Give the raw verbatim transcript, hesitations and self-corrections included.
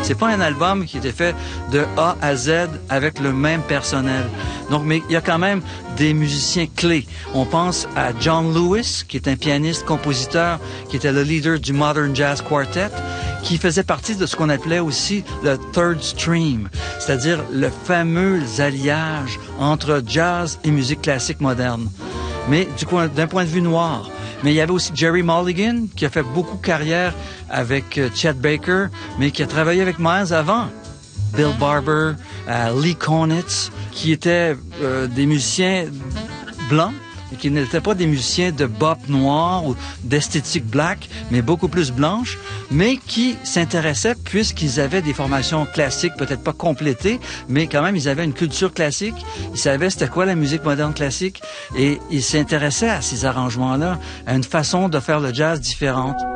C'est pas un album qui était fait de A à Z avec le même personnel. Donc, mais il y a quand même des musiciens clés. On pense à John Lewis, qui est un pianiste, compositeur, qui était le leader du Modern Jazz Quartet, qui faisait partie de ce qu'on appelait aussi le third stream, c'est-à-dire le fameux alliage entre jazz et musique classique moderne. Mais du coup, d'un point de vue noir. Mais il y avait aussi Jerry Mulligan, qui a fait beaucoup de carrière avec euh, Chet Baker, mais qui a travaillé avec Miles avant. Bill Barber, euh, Lee Konitz, qui étaient euh, des musiciens blancs, et qui n'étaient pas des musiciens de bop noir ou d'esthétique black, mais beaucoup plus blanche, mais qui s'intéressaient puisqu'ils avaient des formations classiques, peut-être pas complétées, mais quand même, ils avaient une culture classique. Ils savaient c'était quoi la musique moderne classique et ils s'intéressaient à ces arrangements-là, à une façon de faire le jazz différente.